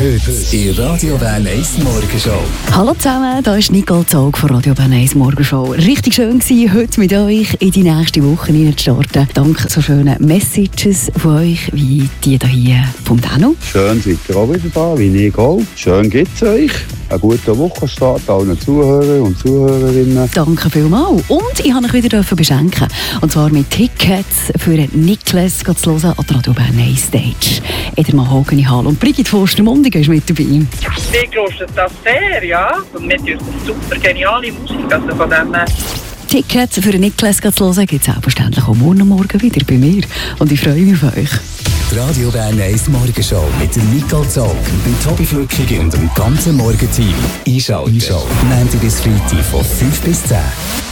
Heute in Radio Bern 1 Morgenshow. Hallo zusammen, da ist Nicole Zog von Radio Bern 1 Morgenshow. Richtig schön gewesen, heute mit euch in die nächste Woche hineinzustarten. Dank so schönen Messages von euch, wie die hier vom Danu. Schön seid ihr auch wieder da, wie Nicole. Schön geht's euch. Einen guten Wochenstart allen Zuhörern und Zuhörerinnen. Danke vielmals. Und ich durfte euch wieder beschenken. Und zwar mit Tickets für Niklas zu hören an der Radio Bern 1 Stage. In der Mahogany Hall. Und Brigitte Forster-Mundiger ist mit dabei. Wir gelosten das sehr, ja. Und wir hören super geniale Musik. Also von dem Tickets für Niklas zu hören gibt es selbstverständlich auch morgen wieder bei mir. Und ich freue mich auf euch. Die Radio Bern 1 Morgenshow mit der Nicole Zog, dem Tobi Flückig und dem ganzen Morgenteam. Einschalten. Montag bis Freitag von 5 bis 10.